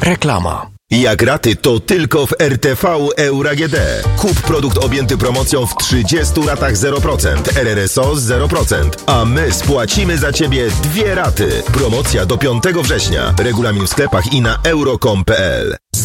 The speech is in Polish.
Reklama. Jak raty, to tylko w RTV Euro AGD. Kup produkt objęty promocją w 30 ratach 0%, RRSO 0%, a my spłacimy za Ciebie 2 raty. Promocja do 5 września. Regulamin w sklepach i na euro.com.pl.